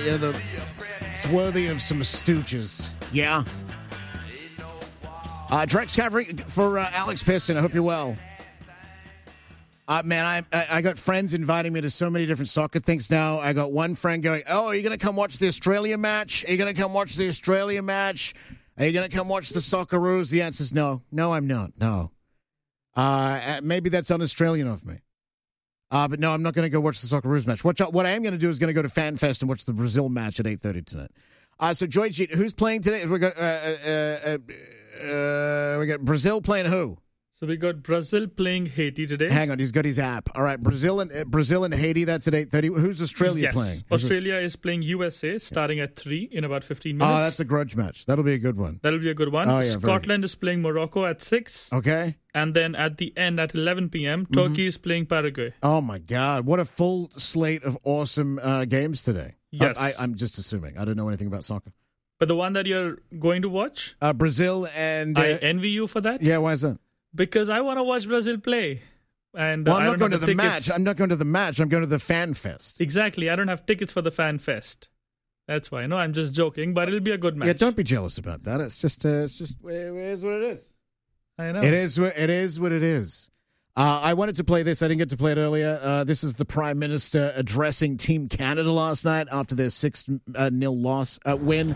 it's worthy of some stooges. Yeah. Drex covering for Alex Piston. I hope you're well. Man, I got friends inviting me to so many different soccer things now. I got one friend going, "Oh, are you going to come watch the Australia match? Are you going to come watch the Australia match? Are you going to come watch the Socceroos?" The answer is no. No, I'm not. No. Maybe that's un-Australian of me. But no, I'm not going to go watch the Socceroos match. What I am going to do is going to go to FanFest and watch the Brazil match at 8:30 tonight. So, Joy G, who's playing today? We got Brazil playing who? So we got Brazil playing Haiti today. Hang on, he's got his app. All right, Brazil and Haiti. That's at 8:30. Who's Australia playing? Australia is playing USA starting at 3 in about 15 minutes. Oh, that's a grudge match. That'll be a good one. That'll be a good one. Oh, yeah, Scotland is playing Morocco at 6. Okay. And then at the end at 11 p.m., Turkey is playing Paraguay. Oh my God! What a full slate of awesome games today. Yes, I'm just assuming. I don't know anything about soccer. But the one that you're going to watch, Brazil and I envy you for that. Yeah, why is that? Because I want to watch Brazil play. And I'm not going to the match. I'm not going to the match. I'm going to the Fan Fest. Exactly. I don't have tickets for the Fan Fest. That's why. No, I'm just joking, but it'll be a good match. Yeah, don't be jealous about that. It's just it is what it is. I know. It is what it is. I wanted to play this. I didn't get to play it earlier. This is the Prime Minister addressing Team Canada last night after their 6-0 loss win.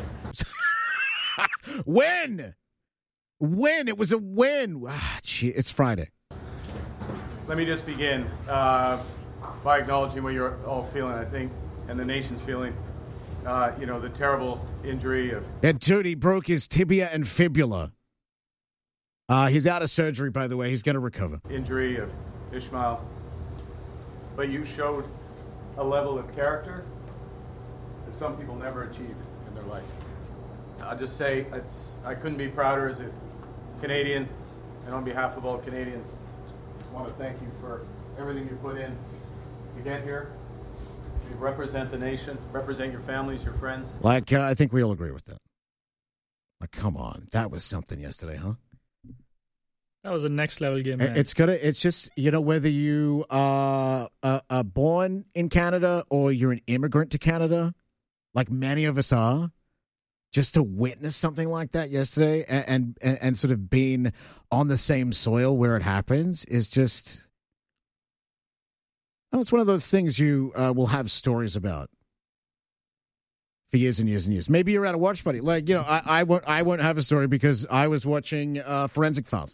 Win! It was a win. It's Friday. Let me just begin by acknowledging what you're all feeling, I think, and the nation's feeling. The terrible injury of... Yeah, dude, he broke his tibia and fibula. He's out of surgery, by the way. He's going to recover. Injury of Ishmael. But you showed a level of character that some people never achieve in their life. I'll just say I couldn't be prouder as a Canadian, and on behalf of all Canadians, I want to thank you for everything you put in to get here. You represent the nation, represent your families, your friends. I think we all agree with that. Come on. That was something yesterday, huh? That was a next level game, man. It's just, whether you are born in Canada or you're an immigrant to Canada, like many of us are, just to witness something like that yesterday and sort of being on the same soil where it happens is just, it's one of those things you will have stories about for years and years and years. Maybe you're at a watch party. I won't have a story because I was watching Forensic Files.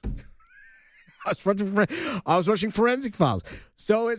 I was watching Forensic Files. So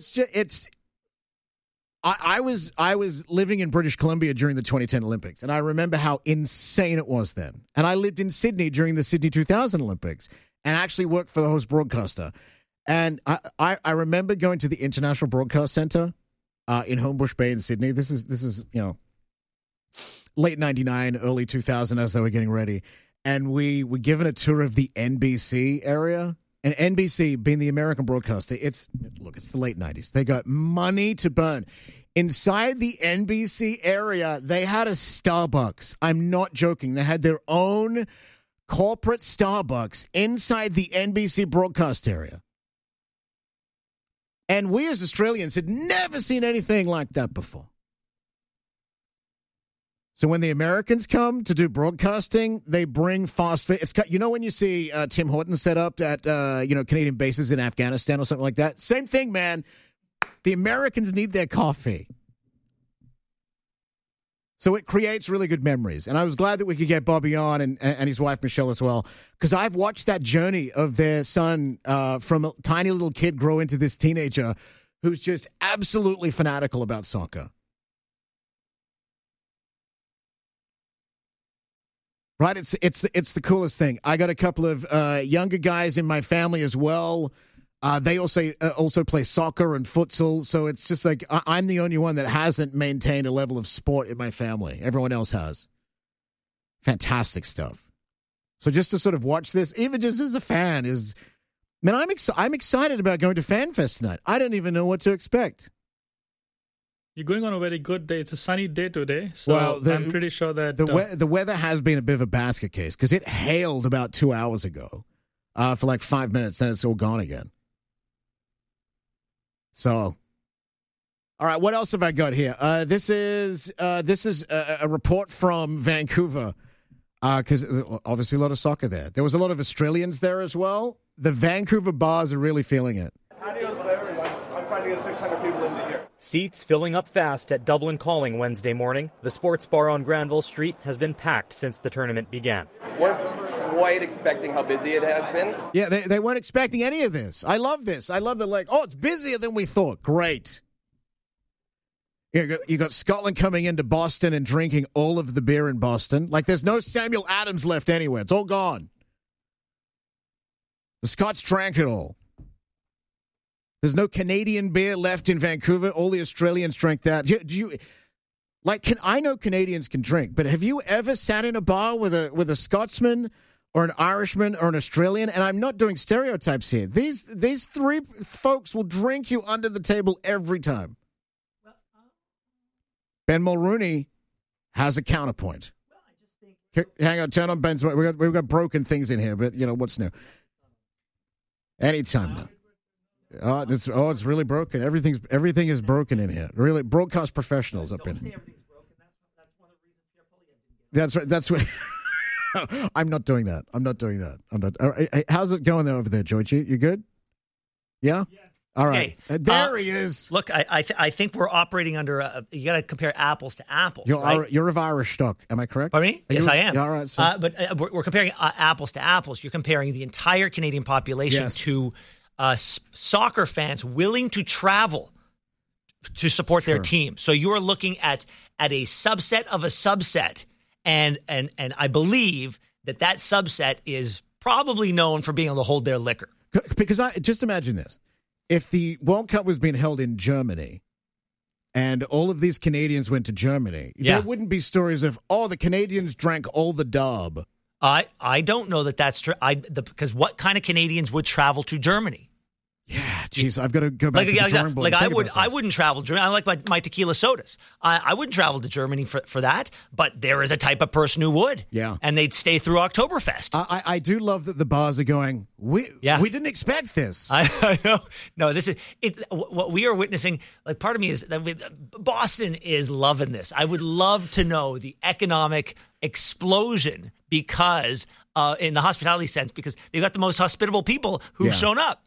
I was living in British Columbia during the 2010 Olympics, and I remember how insane it was then. And I lived in Sydney during the Sydney 2000 Olympics and actually worked for the host broadcaster. And I remember going to the International Broadcast Centre in Homebush Bay in Sydney. This is late 99, early 2000 as they were getting ready. And we were given a tour of the NBC area. And NBC, being the American broadcaster, it's the late 90s. They got money to burn. Inside the NBC area, they had a Starbucks. I'm not joking. They had their own corporate Starbucks inside the NBC broadcast area. And we as Australians had never seen anything like that before. So when the Americans come to do broadcasting, they bring fast food. When you see Tim Hortons set up at Canadian bases in Afghanistan or something like that, same thing, man. The Americans need their coffee. So it creates really good memories. And I was glad that we could get Bobby on and his wife Michelle as well, because I've watched that journey of their son from a tiny little kid grow into this teenager who's just absolutely fanatical about soccer. Right, it's the coolest thing. I got a couple of younger guys in my family as well. They also play soccer and futsal, so it's just like I'm the only one that hasn't maintained a level of sport in my family. Everyone else has. Fantastic stuff. So just to sort of watch this, even just as a fan, I'm excited about going to FanFest tonight. I don't even know what to expect. You're going on a very good day. It's a sunny day today, so I'm pretty sure that... The weather has been a bit of a basket case because it hailed about 2 hours ago for like 5 minutes, then it's all gone again. So All right, what else have I got here? This is a report from Vancouver, because obviously a lot of soccer there. There was a lot of Australians there as well. The Vancouver bars are really feeling it. Adios there. I'm trying to get 600 people into here. Seats filling up fast at Dublin Calling Wednesday morning. The sports bar on Granville Street has been packed since the tournament began. We're quite expecting how busy it has been. Yeah, they weren't expecting any of this. I love this. I love that, it's busier than we thought. Great. You got Scotland coming into Boston and drinking all of the beer in Boston. There's no Samuel Adams left anywhere. It's all gone. The Scots drank it all. There's no Canadian beer left in Vancouver. All the Australians drank that. I know Canadians can drink, but have you ever sat in a bar with a Scotsman or an Irishman or an Australian? And I'm not doing stereotypes here. These three folks will drink you under the table every time. Ben Mulrooney has a counterpoint. Hang on, turn on Ben's. We've got broken things in here, but what's new? Anytime now. It's really broken. Everything is broken in here. Really, broadcast professionals up in here. That's right. That's what. I'm not doing that. I'm not. How's it going over there, Georgie? You good? Yeah. Yes. All right. Hey, there he is. Look, I think we're operating under you got to compare apples to apples. You're of Irish stock. Am I correct? Pardon me? Yes, I am. Yeah, all right. So. But we're comparing apples to apples. You're comparing the entire Canadian population to soccer fans willing to travel to support their team. So you are looking at a subset of a subset, and I believe that subset is probably known for being able to hold their liquor. Because just imagine this. If the World Cup was being held in Germany and all of these Canadians went to Germany, there wouldn't be stories of, the Canadians drank all the dub. I don't know that's true. Because what kind of Canadians would travel to Germany? Yeah, jeez, I've got to go back to the drawing board. I wouldn't travel to Germany. I like my tequila sodas. I wouldn't travel to Germany for that, but there is a type of person who would. Yeah. And they'd stay through Oktoberfest. I do love that the bars are going, we didn't expect this. I know. No, this is what we are witnessing. Part of me is that Boston is loving this. I would love to know the economic explosion because in the hospitality sense, because they've got the most hospitable people who've shown up.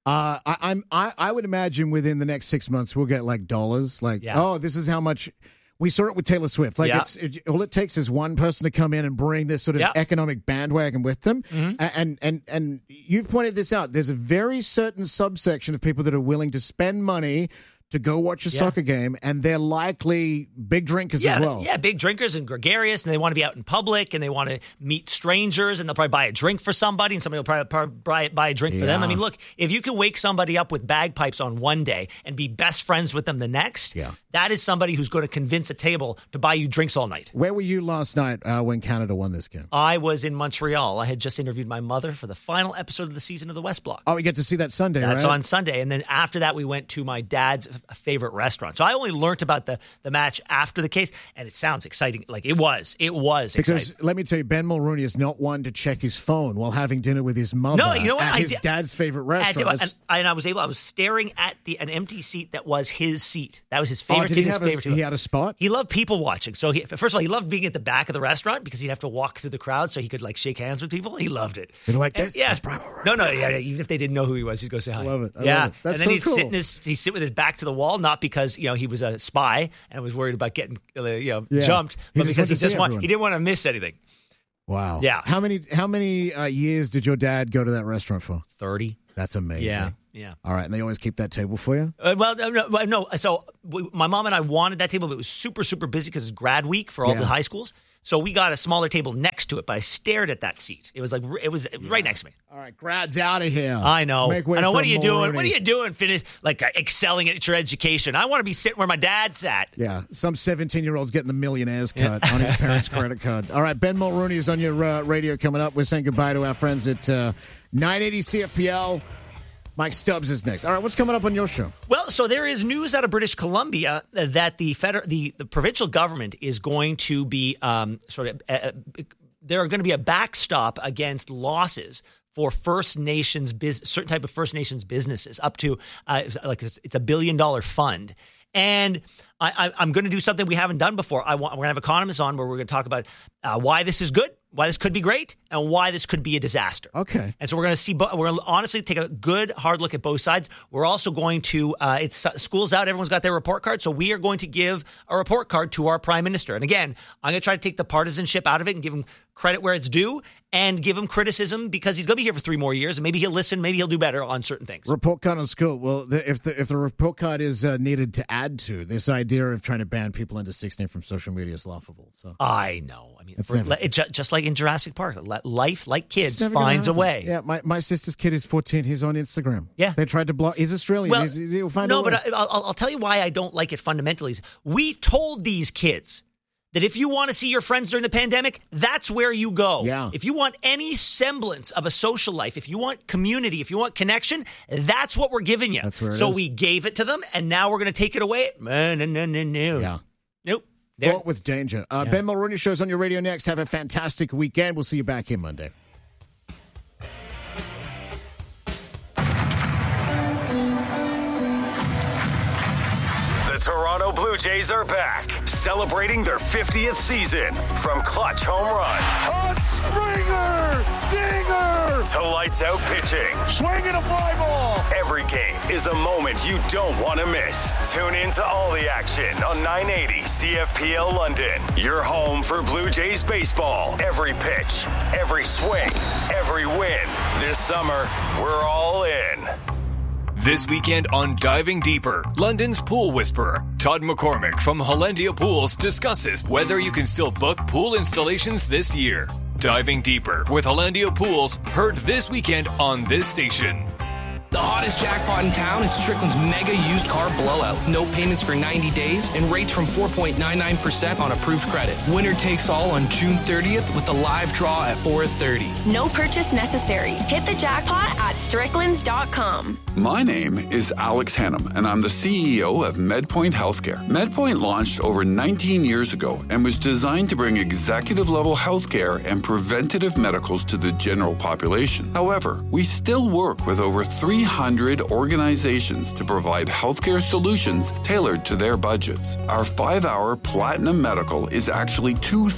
I would imagine within the next 6 months we'll get dollars. This is how much. We saw it with Taylor Swift. All it takes is one person to come in and bring this sort of economic bandwagon with them. Mm-hmm. And you've pointed this out. There's a very certain subsection of people that are willing to spend money to go watch a soccer game, and they're likely big drinkers as well. Yeah, big drinkers and gregarious, and they want to be out in public, and they want to meet strangers, and they'll probably buy a drink for somebody, and somebody will probably buy a drink for them. I mean, look, if you can wake somebody up with bagpipes on one day and be best friends with them the next, that is somebody who's going to convince a table to buy you drinks all night. Where were you last night when Canada won this game? I was in Montreal. I had just interviewed my mother for the final episode of the season of the West Block. Oh, we get to see that Sunday, That's on Sunday. And then after that, we went to my dad's favorite restaurant. So I only learned about the match after the case, and it sounds exciting. It was exciting. Because let me tell you, Ben Mulrooney is not one to check his phone while having dinner with his mother at his dad's favorite restaurant. And I was staring at an empty seat that was his seat. That was his favorite seat. He had a spot? He loved people watching. So first of all, he loved being at the back of the restaurant because he'd have to walk through the crowd so he could shake hands with people. He loved it. That's Bravo. No, even if they didn't know who he was, he'd go say hi. I love it. That's and then so he'd cool. sit with his back to the wall, not because he was a spy and was worried about getting jumped, but because he didn't want to miss anything. Wow. Yeah. How many years did your dad go to that restaurant for? 30. That's amazing. Yeah. All right, and they always keep that table for you? No. So my mom and I wanted that table, but it was super, super busy because it's grad week for all the high schools. So we got a smaller table next to it, but I stared at that seat. It was right next to me. All right, grad's out of here. I know. What are you doing? What are you doing? Finish excelling at your education. I want to be sitting where my dad sat. Yeah, some 17-year-old's getting the millionaire's cut on his parents' credit card. All right, Ben Mulrooney is on your radio coming up. We're saying goodbye to our friends at 980 CFPL. Mike Stubbs is next. All right, what's coming up on your show? Well, so there is news out of British Columbia that the provincial government is going to be there are going to be a backstop against losses for First Nations certain type of First Nations businesses up to it's $1 billion fund. And I'm going to do something we haven't done before. We're going to have economists on where we're going to talk about why this is good, why this could be great, and why this could be a disaster. Okay. And so we're going to honestly take a good, hard look at both sides. We're also going to, school's out, everyone's got their report card, so we are going to give a report card to our prime minister. And again, I'm going to try to take the partisanship out of it and give him credit where it's due and give him criticism because he's going to be here for 3 more years, and maybe he'll listen, maybe he'll do better on certain things. Report card on school. Well, if the report card is needed to add to this idea of trying to ban people under 16 from social media is laughable. So I know. I mean, it's just like in Jurassic Park, life, like kids, finds a way. Yeah, my sister's kid is 14. He's on Instagram. Yeah. They tried to block. He's Australian. Well, he'll find a way. But I'll tell you why I don't like it fundamentally. We told these kids that if you want to see your friends during the pandemic, that's where you go. Yeah. If you want any semblance of a social life, if you want community, if you want connection, that's what we're giving you. That's where it is. We gave it to them, and now we're going to take it away. No. Yeah. Nope. Fraught with danger. Ben Mulrooney show's on your radio next. Have a fantastic weekend. We'll see you back here Monday. Toronto Blue Jays are back, celebrating their 50th season. From clutch home runs, A Springer! Dinger! to lights out pitching. Swinging a fly ball! Every game is a moment you don't want to miss. Tune in to all the action on 980 CFPL London. Your home for Blue Jays baseball. Every pitch, every swing, every win. This summer, we're all in. This weekend on Diving Deeper, London's pool whisperer, Todd McCormick from Hollandia Pools discusses whether you can still book pool installations this year. Diving Deeper with Hollandia Pools, heard this weekend on this station. The hottest jackpot in town is Strickland's mega used car blowout. No payments for 90 days and rates from 4.99% on approved credit. Winner takes all on June 30th with a live draw at 4:30. No purchase necessary. Hit the jackpot at stricklands.com. My name is Alex Hannum, and I'm the CEO of MedPoint Healthcare. MedPoint launched over 19 years ago and was designed to bring executive-level healthcare and preventative medicals to the general population. However, we still work with over 300 organizations to provide healthcare solutions tailored to their budgets. Our 5-hour Platinum Medical is actually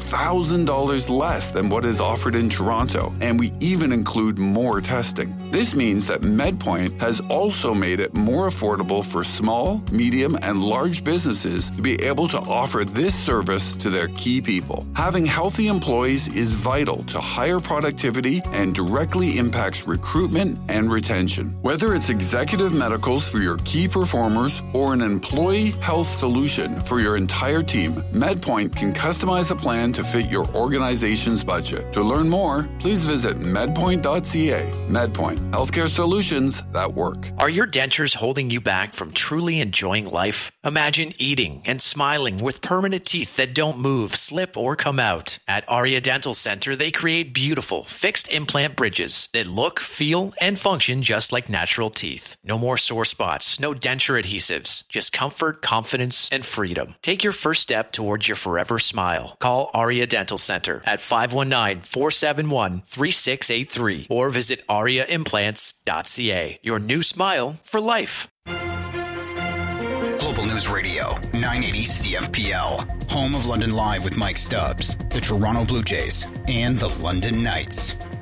$2,000 less than what is offered in Toronto, and we even include more testing. This means that MedPoint has also made it more affordable for small, medium, and large businesses to be able to offer this service to their key people. Having healthy employees is vital to higher productivity and directly impacts recruitment and retention. Whether it's executive medicals for your key performers or an employee health solution for your entire team, MedPoint can customize a plan to fit your organization's budget. To learn more, please visit medpoint.ca. MedPoint, healthcare solutions that work. Are your dentures holding you back from truly enjoying life? Imagine eating and smiling with permanent teeth that don't move, slip, or come out. At Aria Dental Center, they create beautiful fixed implant bridges that look, feel, and function just like natural teeth. No more sore spots, no denture adhesives, just comfort, confidence, and freedom. Take your first step towards your forever smile. Call Aria Dental Center at 519-471-3683 or visit ariaimplants.ca. Your new smile for life. Global News Radio, 980 CFPL. Home of London Live with Mike Stubbs, the Toronto Blue Jays, and the London Knights.